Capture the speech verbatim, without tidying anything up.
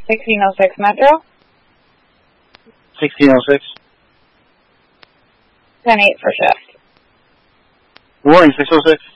sixteen oh six Metro. sixteen oh six. ten eight for shift. Good morning, six oh six.